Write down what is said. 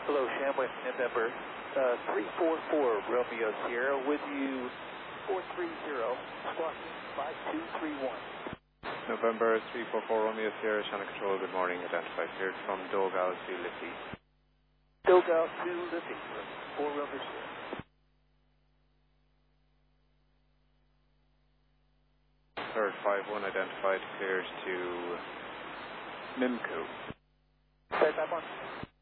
Hello, Shamway, November 344 Romeo Sierra with you 430, squawking 5231. November 344 Romeo Sierra, Channel Control, good morning, identified here from Dogal to Liffey. Dogal to Liffey, 4 Romeo Sierra. Third 51 identified, clears to Mimco. Sorry, 51.